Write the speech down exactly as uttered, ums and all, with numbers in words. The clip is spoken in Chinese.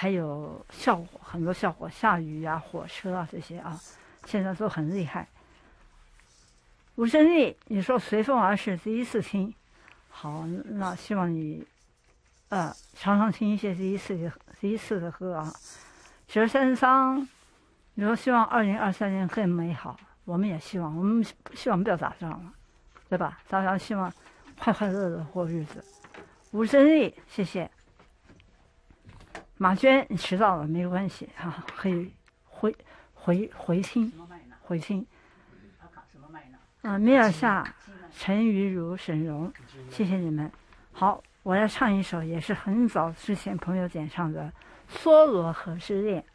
还有效果，很多效果，下雨啊、火车啊这些啊，现在都很厉害。吴胜利，你说随风而逝，第一次听，好，那希望你呃常常听一些第一次的第一次的歌啊。哲山桑，你说希望二零二三年更美好，我们也希望，我们希望不要打仗了，对吧？大家希望快快乐乐过日子。吴胜利，谢谢。马娟，你迟到了没关系哈、啊，可以回回回听回听。啊，米尔夏、陈雨茹、沈荣，谢谢你们。好，我要唱一首也是很早之前朋友点唱的《梭罗河之恋》。